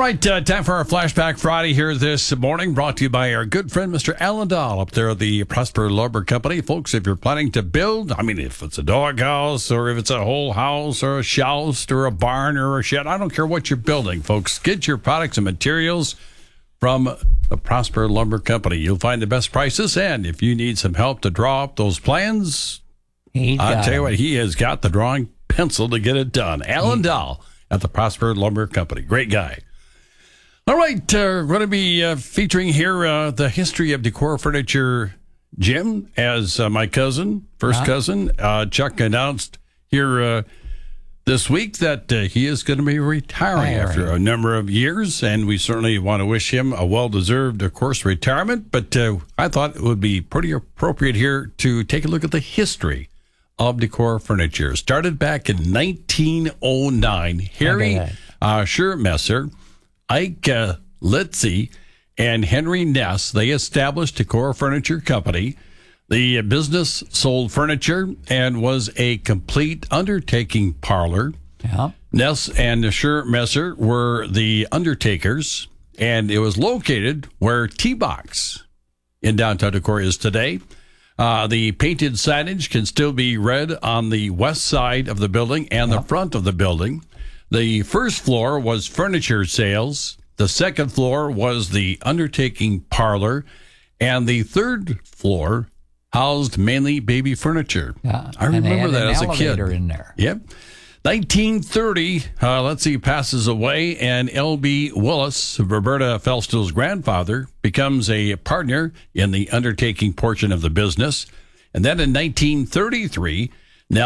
right, time for our Flashback Friday here this morning, brought to you by our good friend, Mr. Alan Dahl, up there at the Prosper Lumber Company. Folks, if you're planning to build, if it's a doghouse or if it's a whole house or a house or a barn or a shed, I don't care what you're building, folks. Get your products and materials from the Prosper Lumber Company. You'll find the best prices, and if you need some help to draw up those plans, I'll tell you what, he has got the drawing pencil to get it done. Alan Dahl at the Prosper Lumber Company. Great guy. All right, we're going to be featuring here the history of Decor Furniture Jim, as my cousin, first cousin, Chuck, announced here this week that he is going to be retiring after a number of years, and we certainly want to wish him a well-deserved, of course, retirement. But I thought it would be pretty appropriate here to take a look at the history of Decor Furniture. Started back in 1909. Harry Schurmesser, Ike Litzy, and Henry Ness, they established Decor Furniture Company. The business sold furniture and was a complete undertaking parlor. Yeah. Ness and Schurmesser were the undertakers, and it was located where T-Box in downtown Decorah is today. The painted signage can still be read on the west side of the building and the front of the building. The first floor was furniture sales. The second floor was the undertaking parlor. And the third floor housed mainly baby furniture. Yeah, I remember that as a kid. In there. Yep. 1930, passes away, and L.B. Willis, Roberta Felstill's grandfather, becomes a partner in the undertaking portion of the business. And then in 1933,